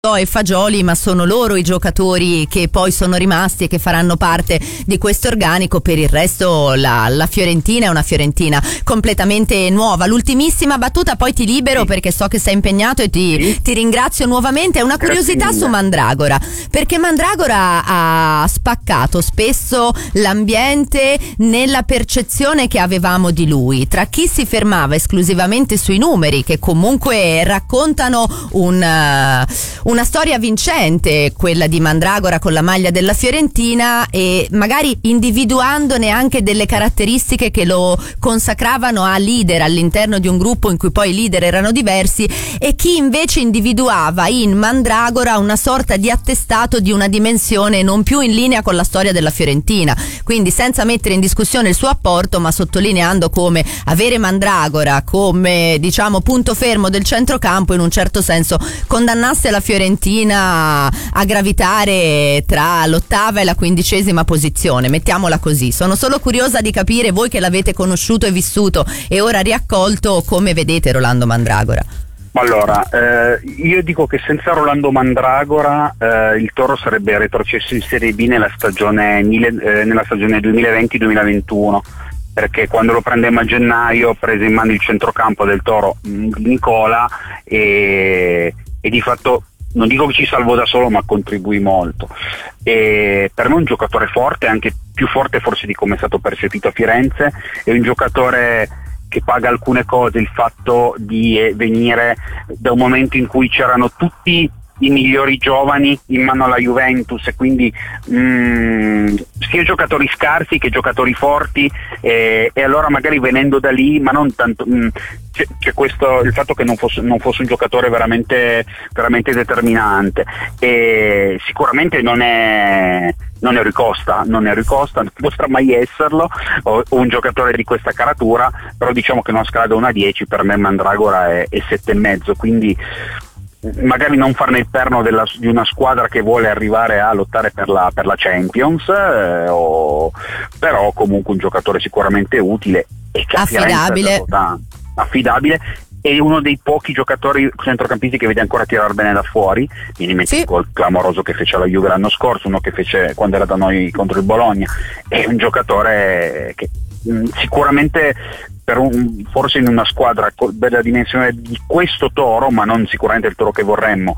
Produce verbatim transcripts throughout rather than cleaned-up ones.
e Fagioli, ma sono loro i giocatori che poi sono rimasti e che faranno parte di questo organico. Per il resto la, la Fiorentina è una Fiorentina completamente nuova. L'ultimissima battuta, poi ti libero, sì, perché so che sei impegnato e ti, sì. ti ringrazio nuovamente. È una curiosità su Mandragora, perché Mandragora ha spaccato spesso l'ambiente nella percezione che avevamo di lui, tra chi si fermava esclusivamente sui numeri, che comunque raccontano un uh, una storia vincente, quella di Mandragora con la maglia della Fiorentina, e magari individuandone anche delle caratteristiche che lo consacravano a leader all'interno di un gruppo in cui poi i leader erano diversi, e chi invece individuava in Mandragora una sorta di attestato di una dimensione non più in linea con la storia della Fiorentina. Quindi senza mettere in discussione il suo apporto, ma sottolineando come avere Mandragora come, diciamo, punto fermo del centrocampo in un certo senso condannasse la Fiorentina a gravitare tra l'ottava e la quindicesima posizione, mettiamola così. Sono solo curiosa di capire, voi che l'avete conosciuto e vissuto e ora riaccolto, come vedete Rolando Mandragora. Allora, eh, io dico che senza Rolando Mandragora eh, il Toro sarebbe retrocesso in Serie B nella stagione, mille, eh, nella stagione duemilaventi duemilaventuno, perché quando lo prendemmo a gennaio prese in mano il centrocampo del Toro Nicola e, e di fatto non dico che ci salvò da solo, ma contribuì molto. E per me è un giocatore forte, anche più forte forse di come è stato percepito a Firenze. È un giocatore che paga alcune cose, il fatto di venire da un momento in cui c'erano tutti i migliori giovani in mano alla Juventus, e quindi mh, sia giocatori scarsi che giocatori forti, e, e allora magari venendo da lì, ma non tanto mh, c'è, c'è questo, il fatto che non fosse, non fosse un giocatore veramente, veramente determinante, e sicuramente non è non è Ricosta, non è Ricosta, non potrà mai esserlo, o, o un giocatore di questa caratura, però diciamo che una scala da uno a dieci per me Mandragora è, è sette e mezzo, quindi magari non farne il perno della, di una squadra che vuole arrivare a lottare per la, per la Champions, eh, o, però comunque un giocatore sicuramente utile e che affidabile, affidabile, è uno dei pochi giocatori centrocampisti che vede ancora tirare bene da fuori. Viene in mente il gol clamoroso che fece alla Juve l'anno scorso, uno che fece quando era da noi contro il Bologna. È un giocatore che mh, sicuramente per un, forse in una squadra della dimensione di questo Toro, ma non sicuramente il Toro che vorremmo,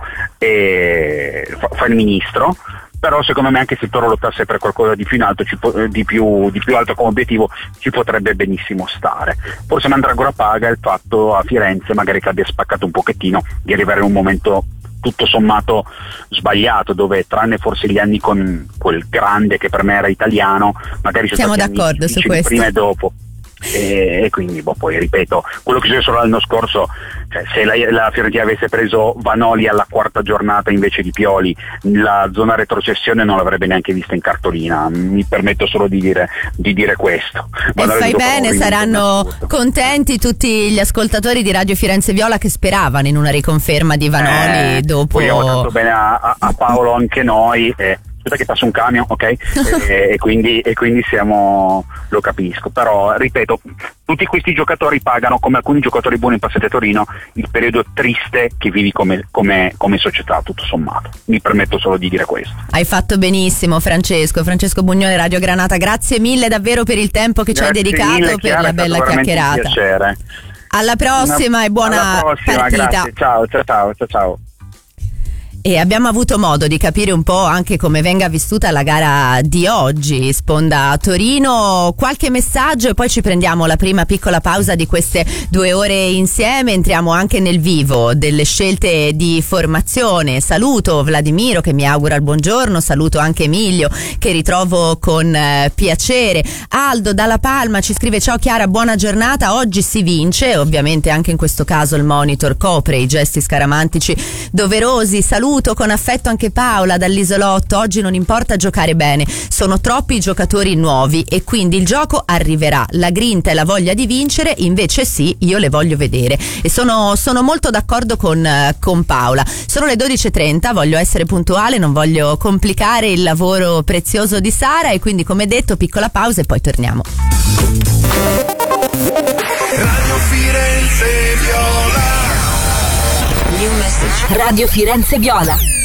e fa, fa il ministro. Però secondo me anche se il Toro lottasse per qualcosa di più in alto, ci po- di, più, di più alto come obiettivo, ci potrebbe benissimo stare. Forse Mandragora paga il fatto a Firenze magari che abbia spaccato un pochettino di arrivare in un momento tutto sommato sbagliato, dove tranne forse gli anni con quel grande che per me era italiano, magari sono siamo stati d'accordo su questo, prima e dopo. E, e quindi boh, poi ripeto quello che successo l'anno scorso, cioè, se la, la Fiorentina avesse preso Vanoli alla quarta giornata invece di Pioli, la zona retrocessione non l'avrebbe neanche vista in cartolina. Mi permetto solo di dire, di dire questo. E fai bene, saranno contenti tutti gli ascoltatori di Radio Firenze Viola che speravano in una riconferma di Vanoli. Eh, dopo vogliamo tanto bene a, a, a Paolo anche noi, eh. Aspetta che passa un camion, ok? e, e, quindi, e quindi siamo, lo capisco, però ripeto, tutti questi giocatori pagano, come alcuni giocatori buoni in passato a Torino, il periodo triste che vivi come, come, come società, tutto sommato. Mi permetto solo di dire questo. Hai fatto benissimo, Francesco Francesco Bugnone, Radio Granata, grazie mille davvero per il tempo che grazie ci hai dedicato, mille, per Chiara, la bella chiacchierata. Un piacere. Alla prossima Una, e buona alla prossima, partita. Grazie. Ciao, ciao, ciao, ciao, ciao. E abbiamo avuto modo di capire un po' anche come venga vissuta la gara di oggi, Sponda Torino. Qualche messaggio e poi ci prendiamo la prima piccola pausa di queste due ore insieme. Entriamo anche nel vivo delle scelte di formazione. Saluto Vladimiro che mi augura il buongiorno, saluto anche Emilio che ritrovo con eh, piacere. Aldo dalla Palma ci scrive: ciao Chiara, buona giornata, oggi si vince. Ovviamente anche in questo caso il monitor copre i gesti scaramantici doverosi. Saluto con affetto anche Paola dall'Isolotto, oggi non importa giocare bene, sono troppi i giocatori nuovi e quindi il gioco arriverà, la grinta e la voglia di vincere invece sì, io le voglio vedere, e sono, sono molto d'accordo con, con Paola. Sono le dodici e trenta, voglio essere puntuale, non voglio complicare il lavoro prezioso di Sara, e quindi come detto piccola pausa e poi torniamo. Radio Firenze Viola. New message. Radio Firenze Viola.